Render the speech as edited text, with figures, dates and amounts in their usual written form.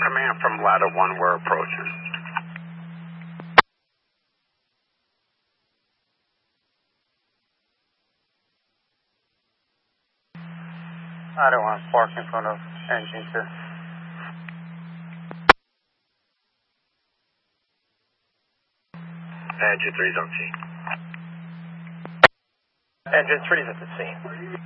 Command from ladder 1, we're approaching. Ladder 1, park in front of engine 2. Engine 3's on scene. Engine 3's at the scene.